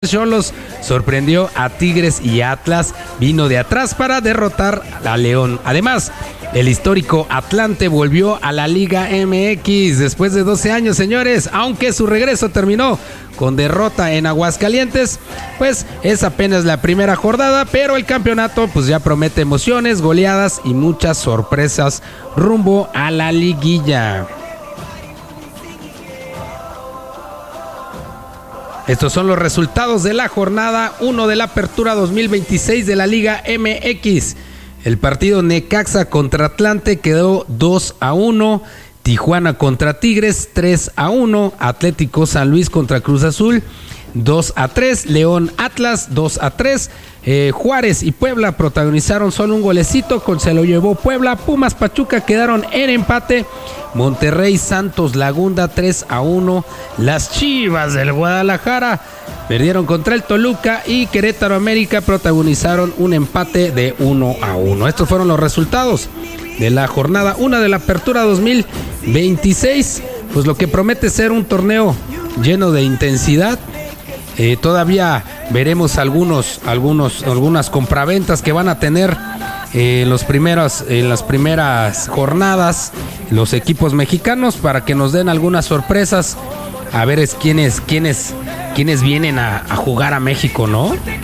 Xolos sorprendió a Tigres y Atlas, vino de atrás para derrotar a León. Además, el histórico Atlante volvió a la Liga MX después de 12 años, señores, aunque su regreso terminó con derrota en Aguascalientes, pues es apenas la primera jornada, pero el campeonato pues ya promete emociones, goleadas y muchas sorpresas rumbo a la liguilla. Estos son los resultados de la jornada 1 de la Apertura 2026 de la Liga MX. El partido Necaxa contra Atlante quedó 2-1. Tijuana contra Tigres 3-1. Atlético San Luis contra Cruz Azul 2-3. León Atlas 2-3. Juárez y Puebla protagonizaron solo un golecito, se lo llevó Puebla. Pumas Pachuca quedaron en empate. Monterrey Santos Laguna 3-1. Las Chivas del Guadalajara perdieron contra el Toluca y Querétaro América protagonizaron un empate de 1-1. Estos fueron los resultados de la jornada 1 de la Apertura 2026. Pues lo que promete ser un torneo lleno de intensidad. Todavía veremos algunas compraventas que van a tener en las primeras jornadas los equipos mexicanos para que nos den algunas sorpresas. A ver quiénes vienen a jugar a México, ¿no?